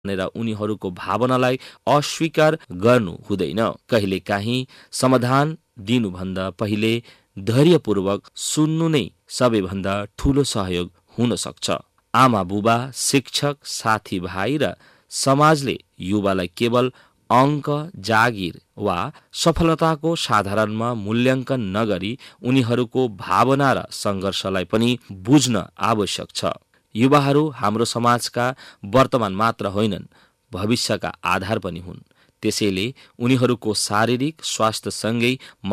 भनेर उनीहरूको भावनालाई अस्वीकार गर्नु हुँदैन। कहिलेकाहीँ समाधान दिनुभन्दा पहिले धैर्यपूर्वक सुन्नु नै सबैभन्दा ठूलो सहयोग हुन सक्छ। आमा बुबा, शिक्षक, साथीभाइ र समाजले युवालाई केवल अङ्क, जागिर वा सफलताको साधारणमा मूल्याङ्कन नगरी उनीहरूको भावना र सङ्घर्षलाई पनि बुझ्न आवश्यक छ। युवाहरू हाम्रो समाजका वर्तमान मात्र होइनन्, भविष्यका आधार पनि हुन्। त्यसैले उनीहरूको शारीरिक स्वास्थ्यसँगै